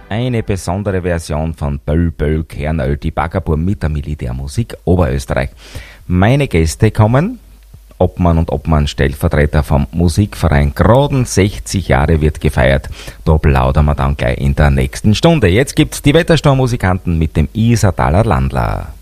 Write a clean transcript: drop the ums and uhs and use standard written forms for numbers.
Eine besondere Version von Böll Böll Kernöl, die Baggerbur mit der Militärmusik Oberösterreich. Meine Gäste kommen, Obmann und Obmann, Stellvertreter vom Musikverein Groden, 60 Jahre wird gefeiert. Da plaudern wir dann gleich in der nächsten Stunde. Jetzt gibt's die Wettersturmmusikanten mit dem Isartaler Landler.